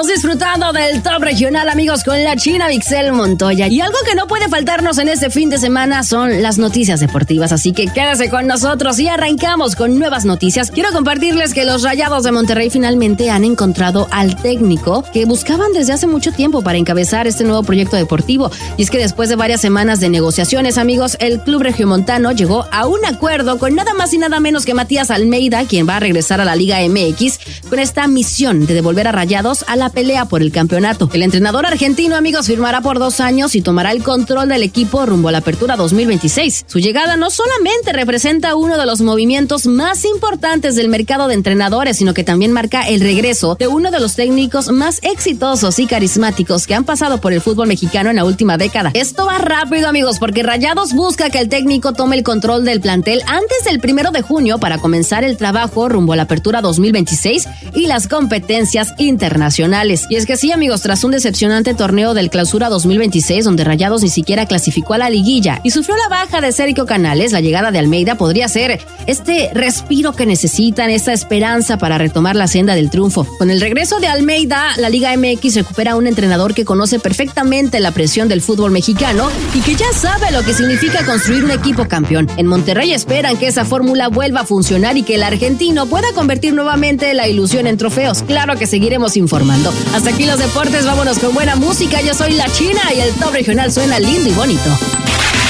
Seguimos disfrutando del Top Regional, amigos, con la China Mixel Montoya. Y algo que no puede faltarnos en este fin de semana son las noticias deportivas. Así que quédese con nosotros y arrancamos con nuevas noticias. Quiero compartirles que los Rayados de Monterrey finalmente han encontrado al técnico que buscaban desde hace mucho tiempo para encabezar este nuevo proyecto deportivo. Y es que después de varias semanas de negociaciones, amigos, el club regiomontano llegó a un acuerdo con nada más y nada menos que Matías Almeida, quien va a regresar a la Liga MX con esta misión de devolver a Rayados a la pelea por el campeonato. El entrenador argentino, amigos, firmará por 2 años y tomará el control del equipo rumbo a la apertura 2026. Su llegada no solamente representa uno de los movimientos más importantes del mercado de entrenadores, sino que también marca el regreso de uno de los técnicos más exitosos y carismáticos que han pasado por el fútbol mexicano en la última década. Esto va rápido, amigos, porque Rayados busca que el técnico tome el control del plantel antes del 1 de junio para comenzar el trabajo rumbo a la apertura 2026 y las competencias internacionales. Y es que sí, amigos, tras un decepcionante torneo del Clausura 2026, donde Rayados ni siquiera clasificó a la liguilla y sufrió la baja de Sergio Canales, la llegada de Almeida podría ser este respiro que necesitan, esta esperanza para retomar la senda del triunfo. Con el regreso de Almeida, la Liga MX recupera a un entrenador que conoce perfectamente la presión del fútbol mexicano y que ya sabe lo que significa construir un equipo campeón. En Monterrey esperan que esa fórmula vuelva a funcionar y que el argentino pueda convertir nuevamente la ilusión en trofeos. Claro que seguiremos informando. Hasta aquí los deportes, vámonos con buena música. Yo soy la China y el Top Regional suena lindo y bonito.